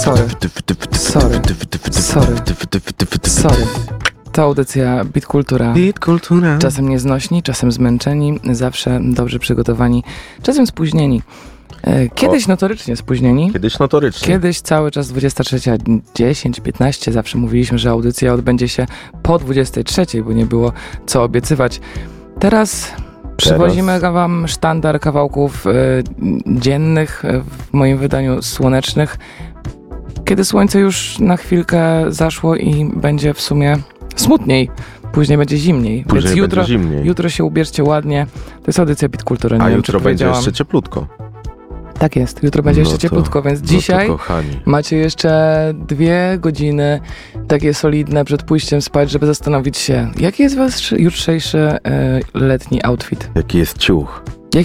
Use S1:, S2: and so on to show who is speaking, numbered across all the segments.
S1: Sorry. To audycja Beat Kultura. Czasem nieznośni, czasem zmęczeni, zawsze dobrze przygotowani, czasem spóźnieni. Kiedyś notorycznie spóźnieni. Kiedyś cały czas 23:10, 15 zawsze mówiliśmy, że audycja odbędzie się po 23:00, bo nie było co obiecywać. Teraz przywozimy wam sztandar kawałków dziennych, w moim wydaniu słonecznych, kiedy słońce już na chwilkę zaszło i będzie w sumie smutniej. Później będzie zimniej. Więc jutro się ubierzcie ładnie. To jest audycja Beat Kultury.
S2: A jutro będzie jeszcze cieplutko.
S1: Tak jest, jutro będzie jeszcze cieplutko, więc dzisiaj macie jeszcze 2 godziny takie solidne przed pójściem spać, żeby zastanowić się, jaki jest wasz jutrzejszy letni outfit.
S2: Jaki jest ciuch.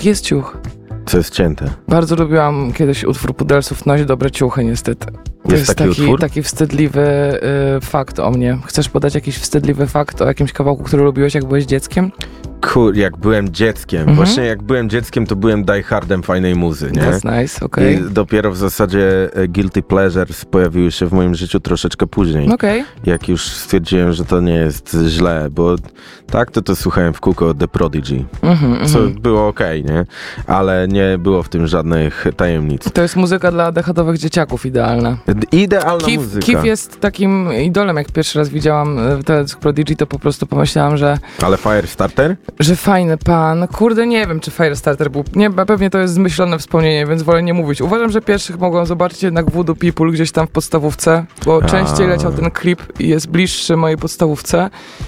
S2: Co jest cięte.
S1: Bardzo lubiłam kiedyś utwór Pudelsów Noś dobre ciuchy, niestety. To jest taki wstydliwy fakt o mnie. Chcesz podać jakiś wstydliwy fakt o jakimś kawałku, który lubiłeś, jak byłeś dzieckiem?
S2: Jak byłem dzieckiem. Właśnie jak byłem dzieckiem, to byłem diehardem fajnej muzy, nie?
S1: That's nice, okej.
S2: I dopiero w zasadzie Guilty Pleasures pojawiły się w moim życiu troszeczkę później.
S1: Okej.
S2: Jak już stwierdziłem, że to nie jest źle, bo tak to słuchałem w kółko The Prodigy. Co było okej, nie? Ale nie było w tym żadnych tajemnic.
S1: To jest muzyka dla dechadowych dzieciaków idealna.
S2: Idealna muzyka.
S1: Keef jest takim idolem. Jak pierwszy raz widziałam The Prodigy, to po prostu pomyślałam, że...
S2: Ale Firestarter?
S1: Że fajny pan. Kurde, nie wiem, czy Firestarter był... Nie, pewnie to jest zmyślone wspomnienie, więc wolę nie mówić. Uważam, że pierwszych mogłam zobaczyć jednak Voodoo People gdzieś tam w podstawówce, bo częściej leciał ten klip i jest bliższy mojej podstawówce.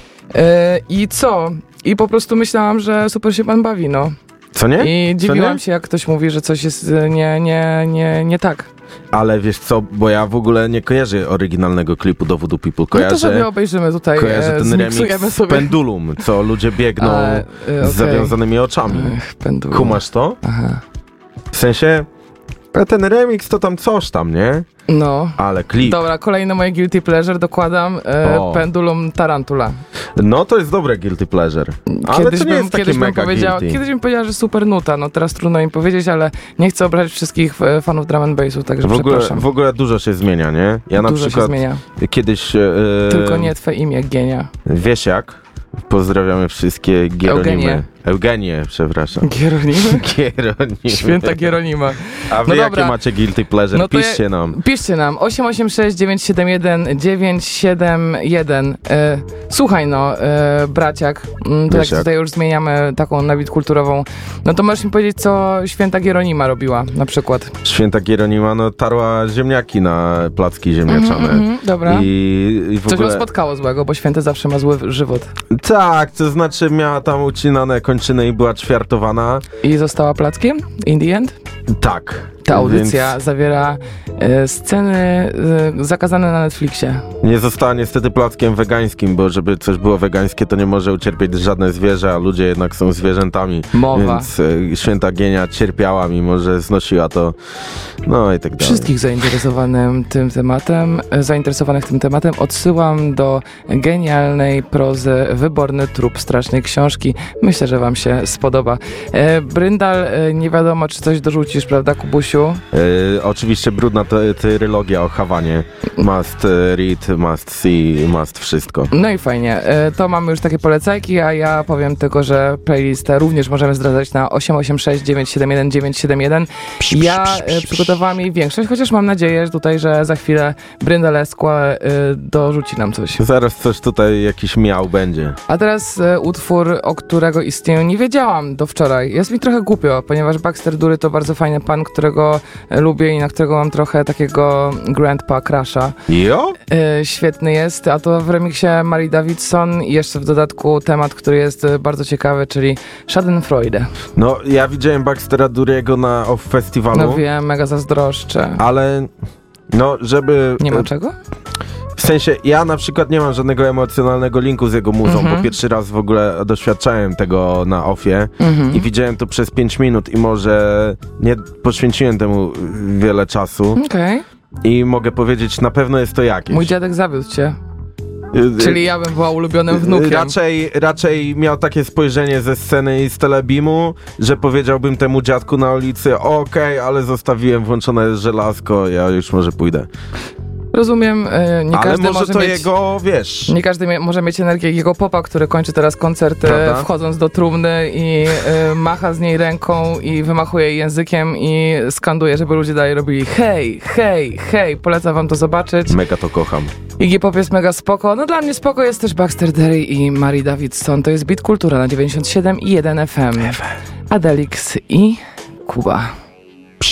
S1: I co? I po prostu myślałam, że super się pan bawi, no.
S2: Co nie?
S1: I dziwiłam się, jak ktoś mówi, że coś jest nie tak.
S2: Ale wiesz co, bo ja w ogóle nie kojarzę oryginalnego klipu do Voodoo People.
S1: No to sobie obejrzymy tutaj.
S2: Kojarzę ten remix z Pendulum, co ludzie biegną z zawiązanymi oczami. Kumasz to?
S1: Aha.
S2: W sensie, ten remix to tam coś tam, nie?
S1: No.
S2: Ale klip.
S1: Dobra, kolejne moje guilty pleasure dokładam. Pendulum Tarantula.
S2: No to jest dobre guilty pleasure. Ale to nie jest takie mega guilty.
S1: Kiedyś bym powiedziała, że super nuta. No teraz trudno im powiedzieć, ale nie chcę obrazić wszystkich fanów drum and bassu, także przepraszam.
S2: W ogóle dużo się zmienia, nie? Ja na
S1: dużo
S2: przykład
S1: się zmienia.
S2: Kiedyś...
S1: Tylko nie twoje imię, Gienia.
S2: Wiesz jak? Pozdrawiamy wszystkie Eugenię, przepraszam. Gieronimy.
S1: Święta Gieronima.
S2: A wy jakie macie guilty pleasure? No piszcie nam.
S1: Piszcie nam. 886 971 971. Słuchaj braciak, to jak tutaj już zmieniamy taką na Beat kulturową, no to możesz mi powiedzieć, co Święta Gieronima robiła na przykład.
S2: Święta Gieronima, no tarła ziemniaki na placki ziemniaczane.
S1: Dobra.
S2: I w ogóle...
S1: Coś ją spotkało złego, bo święty zawsze ma zły żywot.
S2: Tak, to znaczy miała tam ucinane kończyny i była ćwiartowana.
S1: I została plackiem? In the end?
S2: Tak.
S1: Ta audycja zawiera sceny zakazane na Netflixie.
S2: Nie została niestety plackiem wegańskim, bo żeby coś było wegańskie, to nie może ucierpieć żadne zwierzę, a ludzie jednak są zwierzętami.
S1: Mowa.
S2: Więc Święta Gienia cierpiała, mimo że znosiła to, no i tak dalej.
S1: Wszystkich zainteresowanych tym tematem odsyłam do genialnej prozy Wyborny trup strasznej książki. Myślę, że wam się spodoba. Bryndal, nie wiadomo, czy coś dorzucisz, prawda, Kubusiu?
S2: Oczywiście brudna trylogia o Hawanie. Must read, must see, must wszystko.
S1: No i fajnie. To mamy już takie polecajki, a ja powiem tylko, że playlistę również możemy zdradzać na 886 971 971. Ja przygotowałam jej większość, chociaż mam nadzieję, że tutaj, że za chwilę Bryndal Esquire dorzuci nam coś.
S2: Zaraz coś tutaj jakiś miał będzie.
S1: A teraz utwór, o którego istnieniu nie wiedziałam do wczoraj. Jest mi trochę głupio, ponieważ Baxter Dury to bardzo fajny pan, którego lubię i na którego mam trochę takiego grandpa crusha.
S2: Jo?
S1: Świetny jest, a to w remiksie Marii Davidson i jeszcze w dodatku temat, który jest bardzo ciekawy, czyli Schadenfreude.
S2: No, ja widziałem Baxtera Dury'ego na Off Festiwalu.
S1: No wiem, mega zazdroszczę.
S2: Ale, no, żeby...
S1: Nie ma czego?
S2: W sensie, ja na przykład nie mam żadnego emocjonalnego linku z jego muzą, bo pierwszy raz w ogóle doświadczałem tego na offie i widziałem to przez 5 minut i może nie poświęciłem temu wiele czasu.
S1: Okej.
S2: I mogę powiedzieć, na pewno jest to jakieś.
S1: Mój dziadek zawiódł cię. Czyli ja bym była ulubionym wnukiem.
S2: Raczej miał takie spojrzenie ze sceny i z Telebimu, że powiedziałbym temu dziadku na ulicy, okej, ale zostawiłem włączone żelazko, ja już może pójdę.
S1: Rozumiem, nie
S2: ale
S1: każdy
S2: może to mieć, jego, wiesz...
S1: Nie każdy może mieć energię jego popa, który kończy teraz koncert, wchodząc do trumny i macha z niej ręką i wymachuje jej językiem i skanduje, żeby ludzie dalej robili hej, hej, hej. Polecam wam to zobaczyć.
S2: Mega to kocham.
S1: Iggy Pop jest mega spoko. No dla mnie spoko jest też Baxter Derry i Mary Davidson. To jest Beat Kultura na 97,1 FM. Adelix i Kuba.